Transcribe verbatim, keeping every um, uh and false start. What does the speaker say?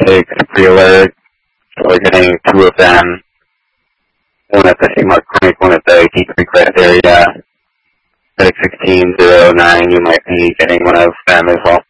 six, pre-alert. So we're getting two of them. One at the Saint Mark Clinic, one at the Geek Creek Rest area. Medic sixteen zero nine, you might be getting one of them as well.